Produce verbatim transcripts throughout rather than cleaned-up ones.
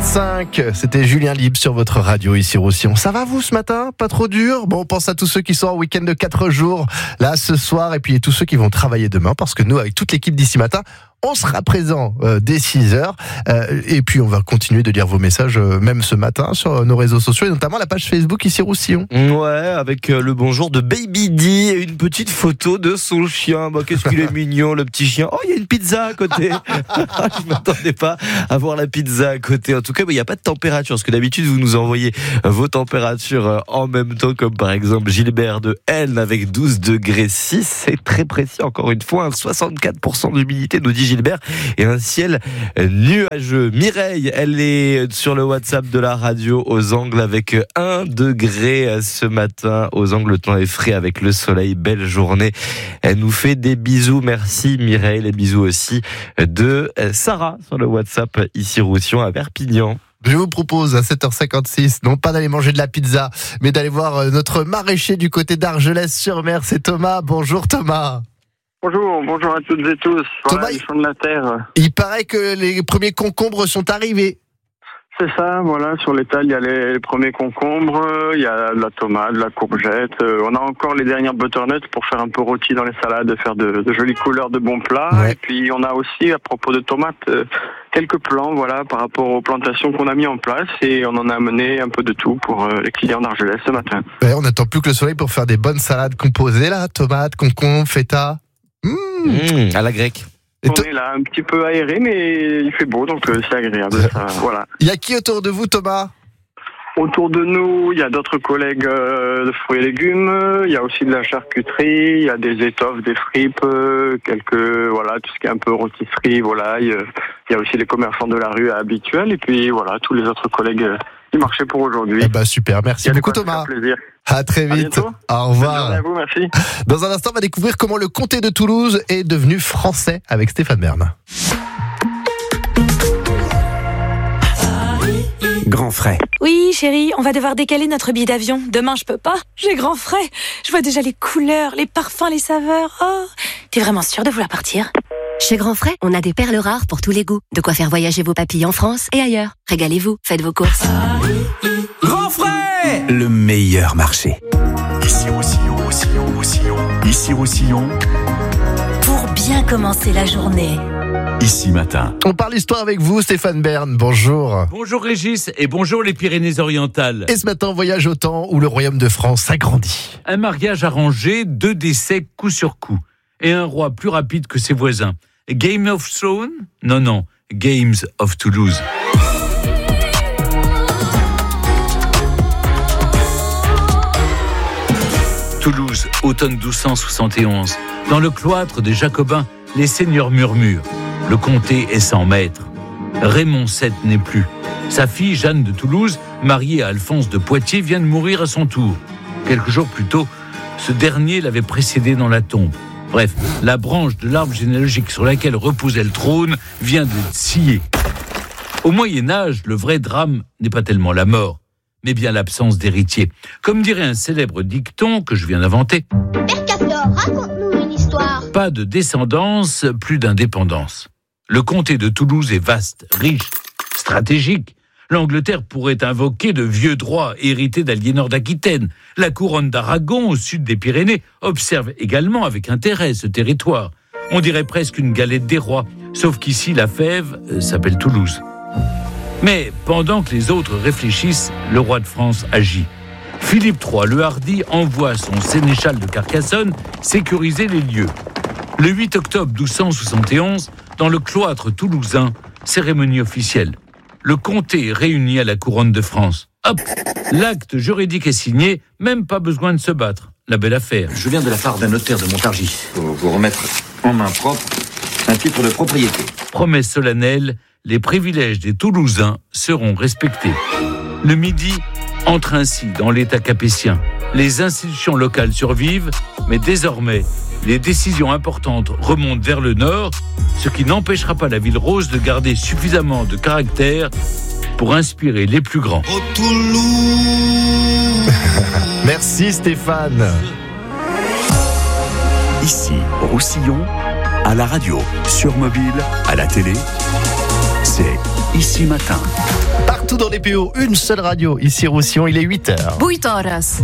trente-cinq, c'était Julien Libre sur votre radio ici Roussillon. Ça va vous ce matin? Pas trop dur? Bon, on pense à tous ceux qui sont en week-end de quatre jours là ce soir et puis tous ceux qui vont travailler demain parce que nous, avec toute l'équipe d'ici matin, on sera présent euh, dès six heures euh, et puis on va continuer de lire vos messages euh, même ce matin sur nos réseaux sociaux et notamment la page Facebook ici Roussillon. Ouais, avec euh, le bonjour de Baby D et une petite photo de son chien. Bah, qu'est-ce qu'il est mignon le petit chien. Oh, il y a une pizza à côté. Je m'attendais pas à voir la pizza à côté. En tout cas, il n'y a pas de température parce que d'habitude vous nous envoyez vos températures en même temps, comme par exemple Gilbert de N avec douze degrés six. C'est très précis encore une fois, soixante-quatre pour cent d'humidité nous dit Gilbert et un ciel nuageux. Mireille, elle est sur le WhatsApp de la radio aux Angles avec un degré ce matin. Aux Angles, le temps est frais avec le soleil. Belle journée. Elle nous fait des bisous. Merci Mireille. Les bisous aussi de Sarah sur le WhatsApp ici Roussillon à Perpignan. Je vous propose à sept heures cinquante-six, non pas d'aller manger de la pizza, mais d'aller voir notre maraîcher du côté d'Argelès-sur-Mer. C'est Thomas. Bonjour Thomas. Bonjour, bonjour à toutes et tous. Voilà, Thomas, les champs de la terre. Il paraît que les premiers concombres sont arrivés. C'est ça, voilà, sur l'étal, il y a les, les premiers concombres, il y a de la tomate, de la courgette. Euh, on a encore les dernières butternuts pour faire un peu rôti dans les salades, faire de, de jolies couleurs, de bons plats. Ouais. Et puis on a aussi, à propos de tomates, euh, quelques plans, voilà, par rapport aux plantations qu'on a mis en place. Et on en a amené un peu de tout pour euh, les clients d'Argelès ce matin. Ouais, on n'attend plus que le soleil pour faire des bonnes salades composées là, tomates, concombres, feta. Mmh. Mmh, à la grecque. Et On to- est là un petit peu aéré, mais il fait beau, donc euh, c'est agréable. Ça, voilà. Il y a qui autour de vous, Thomas? Autour de nous, il y a d'autres collègues euh, de fruits et légumes, il y a aussi de la charcuterie, il y a des étoffes, des fripes, euh, quelques, voilà, tout ce qui est un peu rôtisserie, volaille. Euh, il y a aussi les commerçants de la rue habituels, et puis voilà, tous les autres collègues euh, du marché pour aujourd'hui. Eh ben, super, merci Il y a de beaucoup quoi se faire Thomas. plaisir. À très À vite. bientôt. Au Bonne revoir. journée à vous, merci. Dans un instant, on va découvrir comment le comté de Toulouse est devenu français avec Stéphane Bern. Grand frais. Oui, chérie, on va devoir décaler notre billet d'avion. Demain, je peux pas. J'ai grand frais. Je vois déjà les couleurs, les parfums, les saveurs. Oh, t'es vraiment sûre de vouloir partir? Chez Grand Frais, on a des perles rares pour tous les goûts. De quoi faire voyager vos papilles en France et ailleurs. Régalez-vous, faites vos courses. Grand frais, le meilleur marché. Ici Roussillon, Roussillon, Roussillon. Ici Roussillon, Pour bien commencer la journée. ici matin. On parle histoire avec vous, Stéphane Bern. Bonjour. Bonjour Régis et bonjour les Pyrénées-Orientales. Et ce matin, voyage au temps où le royaume de France s'agrandit. Un mariage arrangé, deux décès coup sur coup. Et un roi plus rapide que ses voisins. Game of Thrones? Non, non, Games of Toulouse. Toulouse, automne douze cent soixante et onze. Dans le cloître des Jacobins, les seigneurs murmurent. Le comté est sans maître. Raymond sept n'est plus. Sa fille, Jeanne de Toulouse, mariée à Alphonse de Poitiers, vient de mourir à son tour. Quelques jours plus tôt, ce dernier l'avait précédé dans la tombe. Bref, la branche de l'arbre généalogique sur laquelle reposait le trône vient de scier. Au Moyen-Âge, le vrai drame n'est pas tellement la mort, mais bien l'absence d'héritier. Comme dirait un célèbre dicton que je viens d'inventer, Père Castor, raconte-nous une histoire. pas de descendance, plus d'indépendance. Le comté de Toulouse est vaste, riche, stratégique. L'Angleterre pourrait invoquer de vieux droits hérités d'Aliénor d'Aquitaine. La couronne d'Aragon, au sud des Pyrénées, observe également avec intérêt ce territoire. On dirait presque une galette des rois, sauf qu'ici la fève euh, s'appelle Toulouse. Mais pendant que les autres réfléchissent, le roi de France agit. Philippe trois, le hardi, envoie son sénéchal de Carcassonne sécuriser les lieux. Le huit octobre douze cent soixante et onze, dans le cloître toulousain, cérémonie officielle. Le comté est réuni à la couronne de France. Hop, l'acte juridique est signé, même pas besoin de se battre. La belle affaire. Je viens de la part d'un notaire de Montargis pour vous remettre en main propre un titre de propriété. Promesse solennelle, les privilèges des Toulousains seront respectés. Le Midi entre ainsi dans l'État capétien. Les institutions locales survivent, mais désormais, les décisions importantes remontent vers le nord, ce qui n'empêchera pas la ville rose de garder suffisamment de caractère pour inspirer les plus grands. Merci Stéphane. Ici Roussillon, à la radio, sur mobile, à la télé, c'est Ici Matin. Partout partout dans les P O. Une seule radio, ici Roussillon, il est huit heures. huit horas.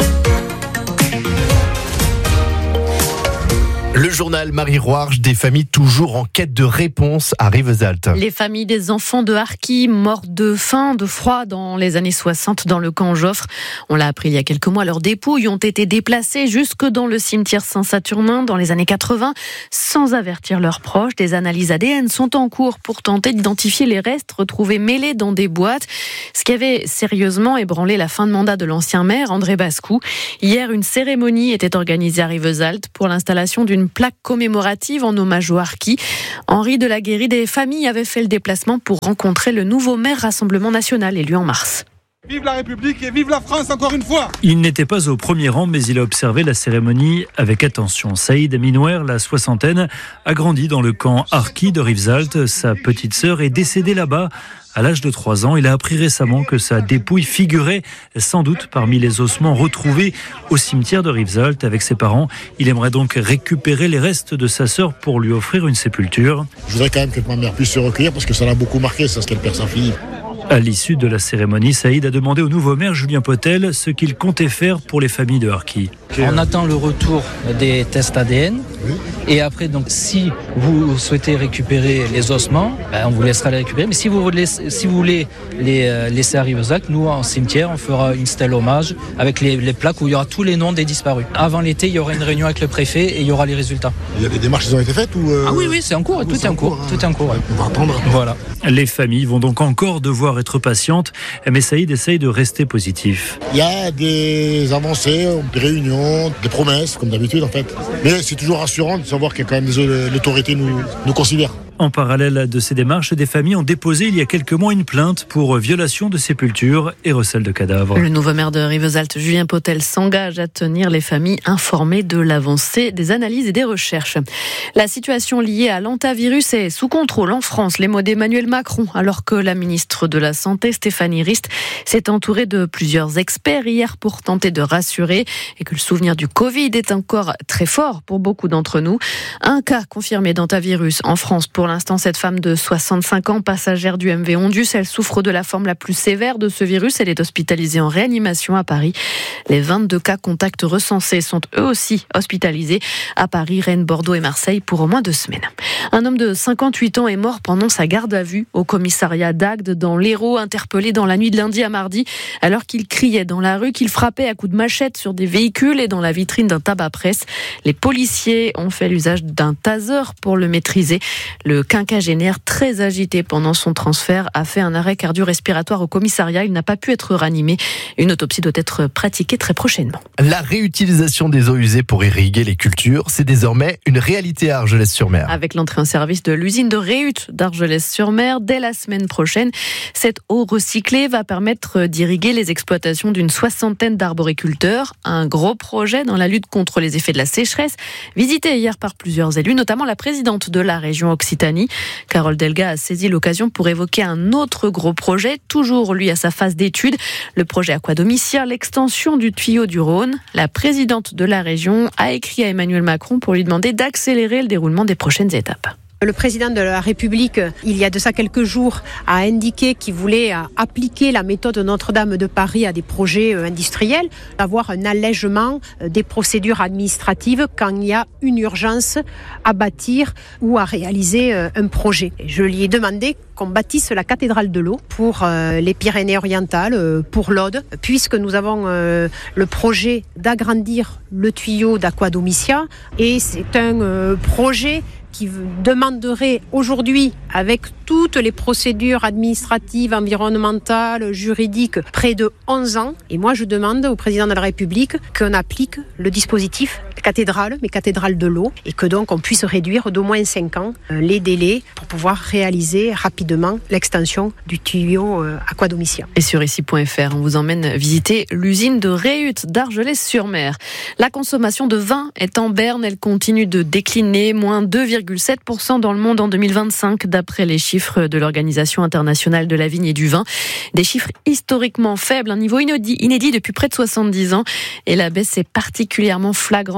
Le journal Marie Roarge, des familles toujours en quête de réponse à Rivesaltes. Les familles des enfants de Harki, morts de faim, de froid dans les années soixante dans le camp Joffre. On l'a appris il y a quelques mois, leurs dépouilles ont été déplacées jusque dans le cimetière Saint-Saturnin dans les années quatre-vingts, sans avertir leurs proches. Des analyses A D N sont en cours pour tenter d'identifier les restes retrouvés mêlés dans des boîtes. Ce qui avait sérieusement ébranlé la fin de mandat de l'ancien maire, André Bascou. Hier, une cérémonie était organisée à Rivesaltes pour l'installation d'une plaque commémorative en hommage aux Harkis. Henri Delaguérie des familles avait fait le déplacement pour rencontrer le nouveau maire Rassemblement National élu en mars. Vive la République et vive la France encore une fois. Il n'était pas au premier rang, mais il a observé la cérémonie avec attention. Saïd Aminouer, la soixantaine, a grandi dans le camp Harki de Rivesaltes. Sa petite sœur est décédée là-bas à l'âge de trois ans. Il a appris récemment que sa dépouille figurait sans doute parmi les ossements retrouvés au cimetière de Rivesaltes avec ses parents. Il aimerait donc récupérer les restes de sa sœur pour lui offrir une sépulture. Je voudrais quand même que ma mère puisse se recueillir parce que ça l'a beaucoup marqué, ça, ce qu'elle perd sa fille. À l'issue de la cérémonie, Saïd a demandé au nouveau maire Julien Potel ce qu'il comptait faire pour les familles de Harki. On attend le retour des tests A D N. Oui. Et après, donc, si vous souhaitez récupérer les ossements, ben, on vous laissera les récupérer. Mais si vous voulez, si vous voulez les laisser à Rivesaltes, nous, en cimetière, on fera une stèle hommage avec les, les plaques où il y aura tous les noms des disparus. Avant l'été, il y aura une réunion avec le préfet et il y aura les résultats. Il y a des démarches qui ont été faites ou euh... Ah oui, oui, c'est en cours. Ah, tout est en cours. cours hein. Tout est en cours. Ouais. On va attendre. Voilà. Les familles vont donc encore devoir être patientes, mais Saïd essaye de rester positif. Il y a des avancées, des réunions, des promesses, comme d'habitude en fait. Mais c'est toujours rassurant de savoir que quand même l'autorité nous, nous considère. En parallèle de ces démarches, des familles ont déposé il y a quelques mois une plainte pour violation de sépulture et recel de cadavres. Le nouveau maire de Rivesaltes, Julien Potel, s'engage à tenir les familles informées de l'avancée des analyses et des recherches. La situation liée à l'hantavirus est sous contrôle en France. Les mots d'Emmanuel Macron, alors que la ministre de la Santé, Stéphanie Rist, s'est entourée de plusieurs experts hier pour tenter de rassurer et que le souvenir du Covid est encore très fort pour beaucoup d'entre nous. Un cas confirmé d'hantavirus en France pour l'instant, cette femme de soixante-cinq ans, passagère du M V Ondus, elle souffre de la forme la plus sévère de ce virus. Elle est hospitalisée en réanimation à Paris. Les vingt-deux cas contacts recensés sont eux aussi hospitalisés à Paris, Rennes, Bordeaux et Marseille pour au moins deux semaines. Un homme de cinquante-huit ans est mort pendant sa garde à vue au commissariat d'Agde dans l'Hérault, interpellé dans la nuit de lundi à mardi alors qu'il criait dans la rue, qu'il frappait à coups de machette sur des véhicules et dans la vitrine d'un tabac-presse. Les policiers ont fait l'usage d'un taser pour le maîtriser. Le quinquagénaire, très agité pendant son transfert, a fait un arrêt cardio-respiratoire au commissariat. Il n'a pas pu être ranimé. Une autopsie doit être pratiquée très prochainement. La réutilisation des eaux usées pour irriguer les cultures, c'est désormais une réalité à Argelès-sur-Mer. Avec l'entrée en service de l'usine de Réut d'Argelès-sur-Mer, dès la semaine prochaine, cette eau recyclée va permettre d'irriguer les exploitations d'une soixantaine d'arboriculteurs. Un gros projet dans la lutte contre les effets de la sécheresse, visité hier par plusieurs élus, notamment la présidente de la région Occitanie. Carole Delga a saisi l'occasion pour évoquer un autre gros projet, toujours lui à sa phase d'étude, le projet Aquadomicia, l'extension du tuyau du Rhône. La présidente de la région a écrit à Emmanuel Macron pour lui demander d'accélérer le déroulement des prochaines étapes. Le président de la République, il y a de ça quelques jours, a indiqué qu'il voulait appliquer la méthode Notre-Dame de Paris à des projets industriels, avoir un allègement des procédures administratives quand il y a une urgence à bâtir ou à réaliser un projet. Je lui ai demandé qu'on bâtisse la cathédrale de l'eau pour les Pyrénées-Orientales, pour l'Aude, puisque nous avons le projet d'agrandir le tuyau d'Aquadomicia et c'est un projet qui demanderait aujourd'hui, avec toutes les procédures administratives, environnementales, juridiques, près de onze ans. Et moi, je demande au président de la République qu'on applique le dispositif cathédrale, mais cathédrale de l'eau, et que donc on puisse réduire d'au moins cinq ans les délais pour pouvoir réaliser rapidement l'extension du tuyau Aquadomicia. Et sur ici point f r, on vous emmène visiter l'usine de Réut d'Argelès-sur-Mer. La consommation de vin est en berne, elle continue de décliner, moins deux virgule sept pour cent dans le monde en deux mille vingt-cinq, d'après les chiffres de l'Organisation internationale de la vigne et du vin. Des chiffres historiquement faibles, un niveau inédit, inédit depuis près de soixante-dix ans. Et la baisse est particulièrement flagrante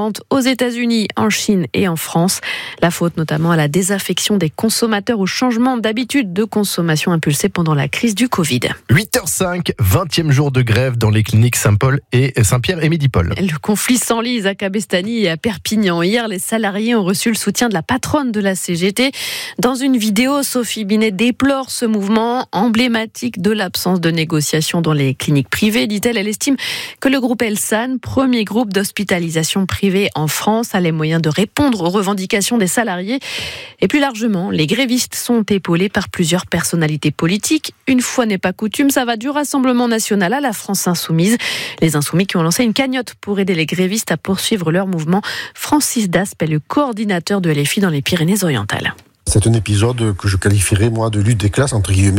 différentes aux États-Unis, en Chine et en France. La faute notamment à la désaffection des consommateurs, au changement d'habitude de consommation impulsé pendant la crise du Covid. huit heures cinq, vingtième jour de grève dans les cliniques Saint-Paul et Saint-Pierre et Midi-Paul. Le conflit s'enlise à Cabestany et à Perpignan. Hier, les salariés ont reçu le soutien de la patronne de la C G T. Dans une vidéo, Sophie Binet déplore ce mouvement emblématique de l'absence de négociation dans les cliniques privées, dit-elle. Elle estime que le groupe Elsan, premier groupe d'hospitalisation privée en France, a les moyens de répondre aux revendications des salariés. Et plus largement, les grévistes sont épaulés par plusieurs personnalités politiques. Une fois n'est pas coutume, ça va du Rassemblement national à la France insoumise. Les insoumis qui ont lancé une cagnotte pour aider les grévistes à poursuivre leur mouvement. Francis Daspe est le coordinateur de L F I dans les Pyrénées-Orientales. C'est un épisode que je qualifierais, moi, de lutte des classes, entre guillemets.